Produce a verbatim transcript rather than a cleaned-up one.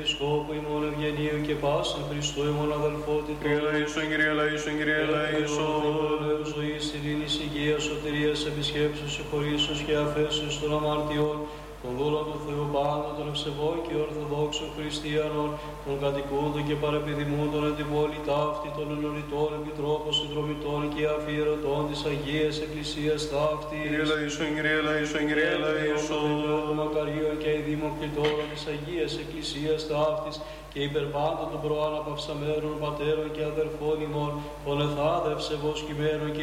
Αρχιεπισκόπου ημών Ευγενίου και πάσαν Χριστού ημών αδελφότητο. Κύριε Λαΐσον, Κύριε Λαΐσον, Κύριε Λαΐσον. Ελέου ζωής, ειρήνης, υγείας, σωτηρίας, επισκέψεως, συγχωρήσεως και αφέσεως των αμαρτιών, των δούλων του Θεού πάντων, των ευσεβών και ορθοδόξων χριστιανών, των κατοικούντων και παρεπιδημούντων εν την πόλη ταύτη, των ενωρητών επιτρόπων, συνδρομητών και αφιερωτών της Αγίας Εκκλησίας ταύτης. Κύριε Λαΐσον, Κύριε Λαΐσον, Κύριε Λαΐσον. Των Μακαρίων και ειδήμων κτητόρων της Αγίας Εκκλησίας ταύτης και υπερπάντων των προαναπαυσαμένων πατέρων και αδερφών ημών, των εθάδευσε βοσκημένων και